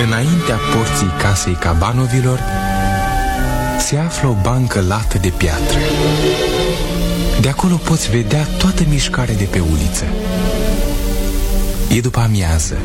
Înaintea porții casei Cabanovilor se află o bancă lată de piatră. De acolo poți vedea toată mișcarea de pe uliță. E după amiază.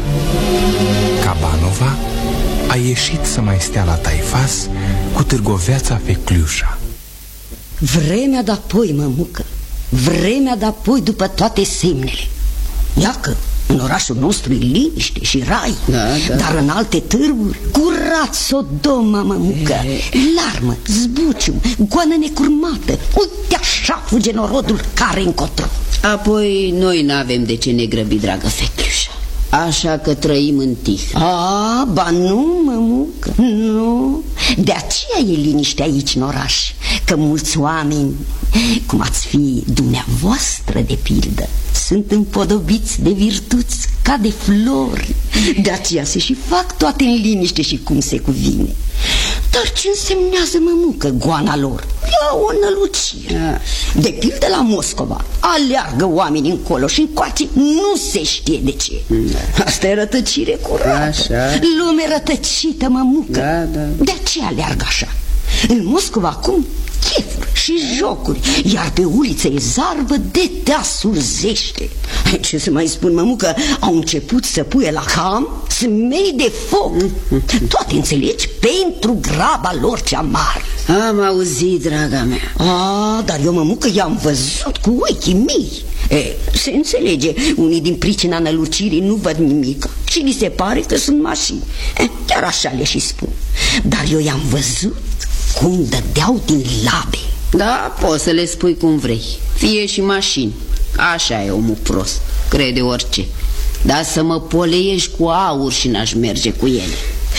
Cabanova a ieșit să mai stea la taifas cu târgoveața Fecliușa. Vremea de-apoi, mămucă, vremea de-apoi după toate semnele. Iacă, în orașul nostru e liniște și rai, dar în alte târguri, curat Sodoma, mămucă, larmă, zbucium, goană necurmată. Uite așa fuge norodul care încotro. Apoi noi n-avem de ce ne grăbi, dragă Fecliușa, așa că trăim în tihnă. Ba nu, mămucă, nu. De aceea e liniște aici în oraș, că mulți oameni, cum ați fi dumneavoastră de pildă, sunt împodobiți de virtuți ca de flori. De aceea se și fac toate în liniște și cum se cuvine. Dar ce însemnează, mămucă, goana lor? E o nălucire. De pildă la Moscova aleargă oamenii încolo și încoace, nu se știe de ce. Asta e rătăcire curată. Așa. Lume rătăcită, mămucă. De aceea aleargă așa. În Moscova acum chefuri și jocuri, iar pe uliță e zarvă de te asurzește. Ce să mai spun, mămucă, au început să puie la cam smei de foc. Toate, înțelegi, pentru graba lor cea mare. Am auzit, draga mea. Dar eu, mămucă, i-am văzut cu ochii mei. Se înțelege, unii din pricina nălucirii nu văd nimic și li se pare că sunt mașini. Chiar așa le și spun. Dar eu i-am văzut cum dădeau din labe. Da, poți să le spui cum vrei, fie și mașini. Așa e omul prost, crede orice. Dar să mă poleiești cu aur și n-aș merge cu ele.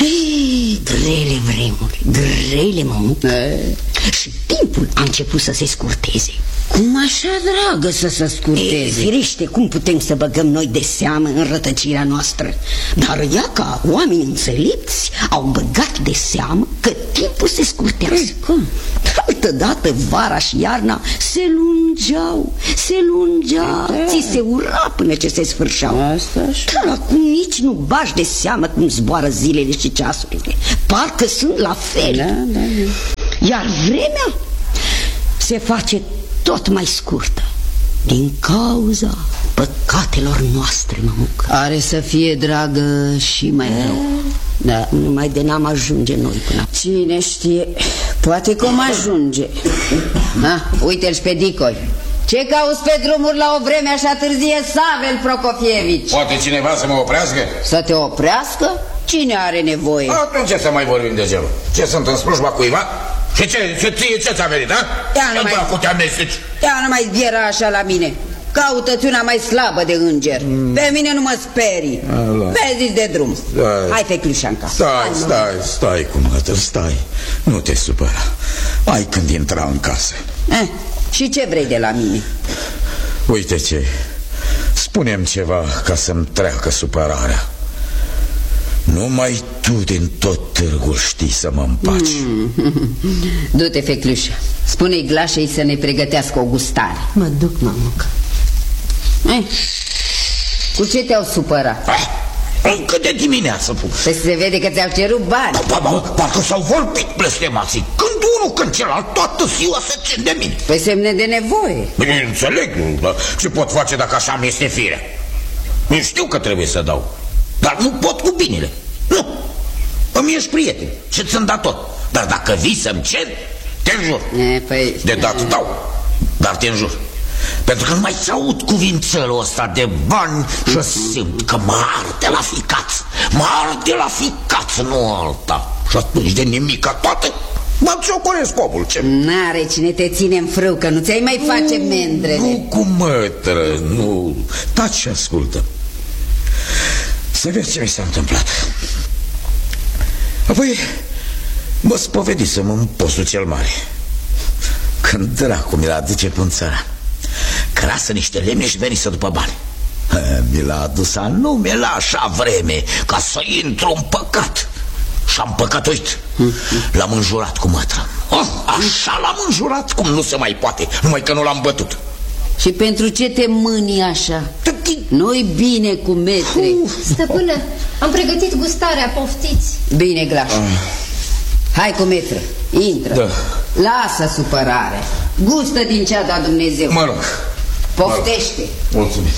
Grele vremuri, grele, mămucă. Și timpul a început să se scurteze. Cum așa, dragă, să se scurteze? Firește, cum putem să băgăm noi de seamă în rătăcirea noastră? Dar ia ca oamenii înțelepți au băgat de seamă că timpul se scurtează. Cum? Altădată vara și iarna se lungeau, ți se ura până ce se sfârșeau. Asta așa. Dar acum nici nu bagi de seamă cum zboară zilele și ceasurile. Parcă sunt la fel. Da. Iar vremea se face tot mai scurtă din cauza păcatelor noastre, mămucă. Are să fie, dragă, și mai rău. Da, numai de n-am ajunge noi până. Cine știe, poate că om ajunge. Uite-l pe Dicoi. Ce cauți pe drumuri la o vreme așa târzie, Savel Prokofievici? Poate cineva să mă oprească? Să te oprească? Cine are nevoie? Atunci să mai vorbim de gel. Ce, sunt în slujba cuiva? Și ce ți-a venit, ha? Ia nu mai zbiera așa la mine. Caută-ți una mai slabă de înger. Pe mine nu mă sperii. Vezi de drum. Hai, Fecliușa, în casă. Stai cu mătă, stai. Nu te supăra. Ai când intra în casă. Și ce vrei de la mine? Uite ce, spune-mi ceva ca să-mi treacă supărarea. Numai tu din tot târgul știi să mă împaci. Du-te, Fecliușa. Spune-i Glașei să ne pregătească o gustare. Mă duc, mămucă. Cu ce te-au supărat? Încă de dimineață. Păi se vede că ți-au cerut bani. Parcă s-au vorbit blestemații. Când unul, când celălalt, toată ziua se țin de mine. Păi semne de nevoie. Înțeleg, dar ce pot face dacă așa mi este firea? Eu știu că trebuie să dau, dar nu pot cu binele. Nu, îmi ești prieten și ți-mi dat tot. Dar dacă vii să-mi cer, te înjur. De dat dau, dar te înjur. Pentru că nu mai ți-aud cuvințelul ăsta de bani și simt că mă arde la ficaț. Mă arde la ficaț, nu alta. Și atunci de nimica toată mă ciocoresc omul. N-are cine te ține în frâu, că nu ți-ai mai face mendrele. Nu cu mătră, nu. Taci și ascultă. Să vezi ce mi s-a întâmplat. Apoi mă spovedisem în postul cel mare. Când dracu mi-l aduce pe un țăran, crasă niște lemne și venise după bani. Mi l-a adus anume la așa vreme, ca să intru în păcat. Și-am păcătuit. L-am înjurat cu mătră. Așa l-am înjurat cum nu se mai poate, numai că nu l-am bătut. Și pentru ce te mâni așa? Nu-i bine cu metre. Stăpână, Am pregătit gustarea, poftiți. Bine, Glaș. Hai cu metră, intră. Da. Lasă supărare. Gustă din ce a dat Dumnezeu. Mă rog. Poftește. Mulțumesc.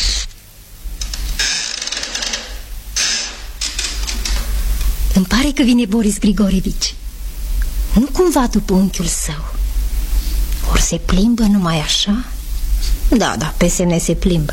Îmi pare că vine Boris Grigorevici. Nu cumva după unchiul său. Ori se plimbă numai așa? Da, pe semne se plimbă.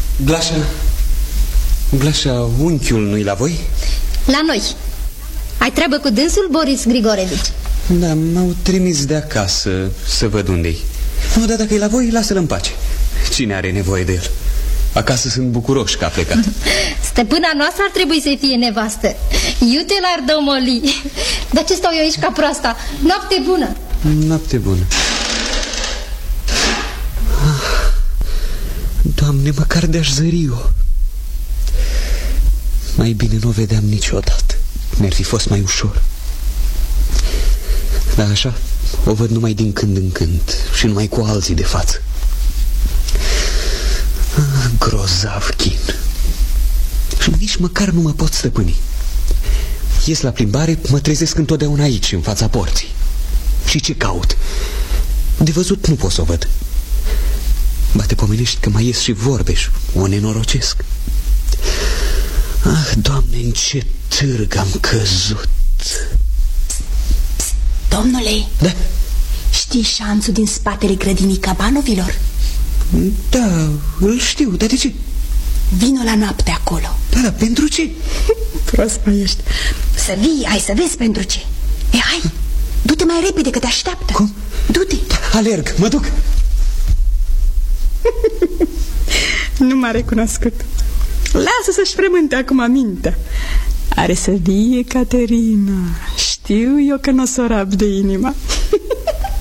Glașa, unchiul nu-i la voi? La noi. Ai treabă cu dânsul, Boris Grigorevici? Da, m-au trimis de acasă să văd unde-i. Nu, dar dacă e la voi, lasă-l în pace. Cine are nevoie de el? Acasă sunt bucuroși că a plecat. Stăpâna noastră ar trebui să fie nevastă. Iute l-ar domoli. De ce stau eu aici ca proasta? Noapte bună. Noapte bună. Doamne, măcar de-aș zări-o. Mai bine nu o vedeam niciodată. Mi-ar fi fost mai ușor. Dar așa, o văd numai din când în când și numai cu alții de față. Grozav chin. Și nici măcar nu mă pot stăpâni. Ies la plimbare, mă trezesc întotdeauna aici, în fața porții. Și ce caut? De văzut nu pot să o văd. Ba, te pomenești că mai ies și vorbe și o nenorocesc. Ah, Doamne, în ce târg am căzut. Domnule, da? Știi șanțul din spatele grădinii Cabanovilor? Da, îl știu, dar de ce? Vino la noapte acolo. Da, pentru ce? Prost mai ești. Să vii, hai să vezi pentru ce. Hai, du-te mai repede că te așteaptă. Cum? Du-te. Alerg, mă duc. Nu m-a recunoscut. Lasă să-și frământe acum mintea. Are să vie Caterina. Știu eu că n-o să o rab de inima.